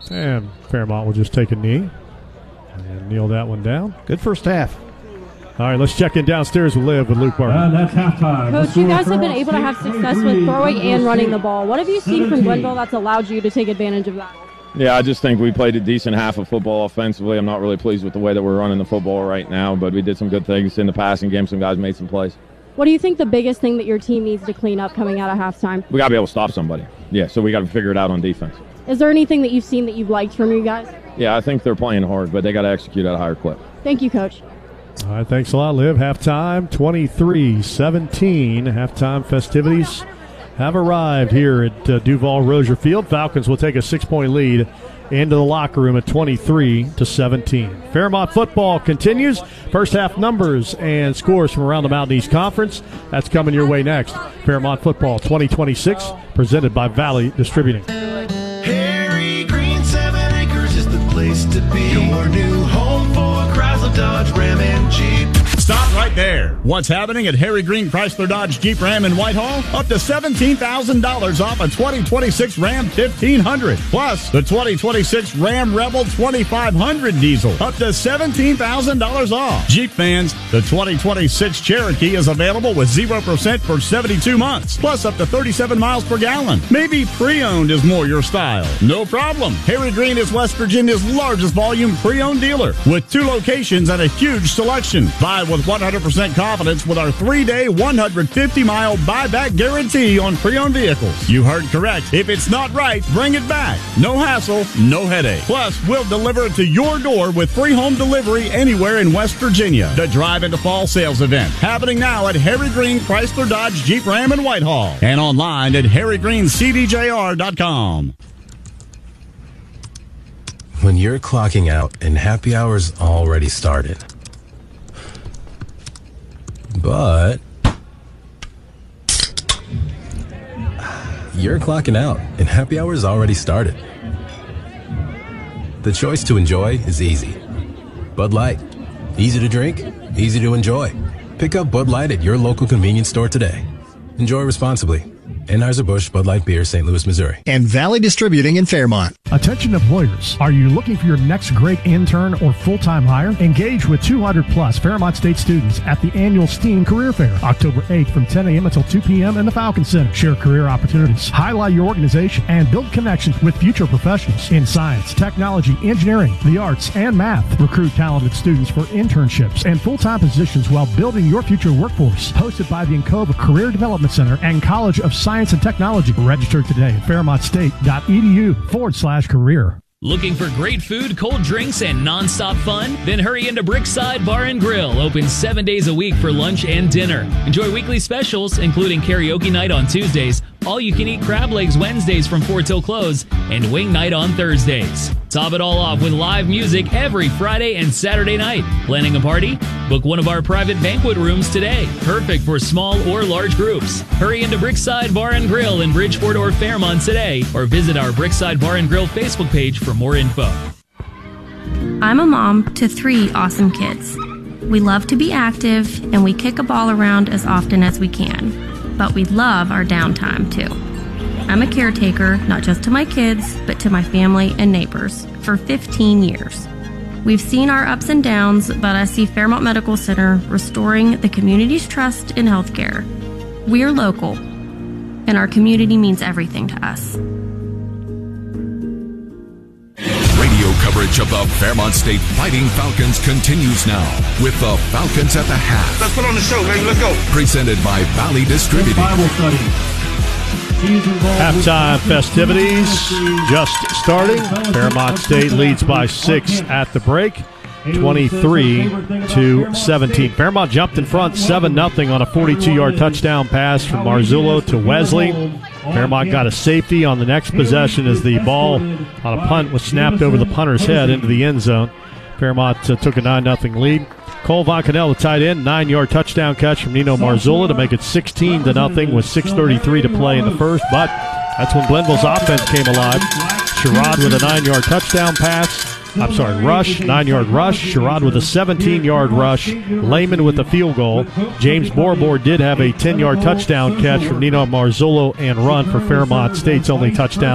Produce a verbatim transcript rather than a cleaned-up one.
And Fairmont will just take a knee and kneel that one down. Good first half. All right, let's check in downstairs with Liv with Luke Barton. And that's halftime. Coach, you guys have been able to have success with throwing and running the ball. What have you seen from Glenville that's allowed you to take advantage of that? Yeah, I just think we played a decent half of football offensively. I'm not really pleased with the way that we're running the football right now, but we did some good things in the passing game. Some guys made some plays. What do you think the biggest thing that your team needs to clean up coming out of halftime? We got to be able to stop somebody. Yeah, so we got to figure it out on defense. Is there anything that you've seen that you've liked from you guys? Yeah, I think they're playing hard, but they got to execute at a higher clip. Thank you, Coach. All right, thanks a lot, Liv. Halftime, twenty-three seventeen. Halftime festivities have arrived here at uh, Duval Rozier Field. Falcons will take a six-point lead into the locker room at twenty-three to seventeen. Fairmont football continues. First half numbers and scores from around the Mountain East Conference. That's coming your way next. Fairmont football twenty twenty-six, presented by Valley Distributing. Harry Green, seven acres is the place to be. Your new home for Chrysler, Dodge, Ram, and Jeep. Stop right there. What's happening at Harry Green Chrysler Dodge Jeep Ram in Whitehall? Up to seventeen thousand dollars off a twenty twenty-six Ram fifteen hundred. Plus, the twenty twenty-six Ram Rebel twenty-five hundred diesel. Up to seventeen thousand dollars off. Jeep fans, the twenty twenty-six Cherokee is available with zero percent for seventy-two months. Plus, up to thirty-seven miles per gallon. Maybe pre-owned is more your style. No problem. Harry Green is West Virginia's largest volume pre-owned dealer with two locations and a huge selection. Buy with one hundred percent confidence with our three-day, one hundred fifty mile buyback guarantee on pre-owned vehicles. You heard correct. If it's not right, bring it back. No hassle, no headache. Plus, we'll deliver it to your door with free home delivery anywhere in West Virginia. The Drive into Fall sales event happening now at Harry Green Chrysler Dodge Jeep Ram in Whitehall and online at harry green c d j r dot com. When you're clocking out and happy hour's already started, but you're clocking out and happy hour's already started. The choice to enjoy is easy. Bud Light. Easy to drink, easy to enjoy. Pick up Bud Light at your local convenience store today. Enjoy responsibly. Anheuser-Busch Bud Light Beer, Saint Louis, Missouri. And Valley Distributing in Fairmont. Attention employers. Are you looking for your next great intern or full-time hire? Engage with two hundred plus Fairmont State students at the annual STEAM Career Fair, October eighth from ten a.m. until two p.m. in the Falcon Center. Share career opportunities, highlight your organization, and build connections with future professionals in science, technology, engineering, the arts, and math. Recruit talented students for internships and full-time positions while building your future workforce. Hosted by the Encova Career Development Center and College of Science and Technology. Register today at fairmontstate.edu forward slash career. Looking for great food, cold drinks, and nonstop fun? Then hurry into Brickside Bar and Grill, open seven days a week for lunch and dinner. Enjoy weekly specials, including karaoke night on Tuesdays, all-you-can-eat crab legs Wednesdays from four till close, and wing night on Thursdays. Top it all off with live music every Friday and Saturday night. Planning a party? Book one of our private banquet rooms today. Perfect for small or large groups. Hurry into Brickside Bar and Grill in Bridgeport or Fairmont today, or visit our Brickside Bar and Grill Facebook page for more info. I'm a mom to three awesome kids. We love to be active, and we kick a ball around as often as we can. But we love our downtime, too. I'm a caretaker, not just to my kids, but to my family and neighbors, for fifteen years. We've seen our ups and downs, but I see Fairmont Medical Center restoring the community's trust in healthcare. We're local, and our community means everything to us. Radio coverage of the Fairmont State Fighting Falcons continues now with the Falcons at the half. Let's put on the show, baby. Let's go. Presented by Valley Distributing. Bible study. Halftime festivities just starting. Fairmont State leads by six at the break, twenty-three to seventeen. Fairmont jumped in front seven nothing on a forty-two yard touchdown pass from Marzullo to Wesley. Fairmont got a safety on the next possession as the ball on a punt was snapped over the punter's head into the end zone. Fairmont uh, took a nine nothing lead. Cole Von Cannell, the tight end, nine yard touchdown catch from Nino Marzullo to make it sixteen to nothing with six thirty-three to play in the first. But that's when Glenville's offense came alive. Sherrod with a nine yard touchdown pass. I'm sorry, rush, nine yard rush. Sherrod with a seventeen yard rush. Lehman with a field goal. James Borbor did have a ten yard touchdown catch from Nino Marzullo and run for Fairmont State's only touchdown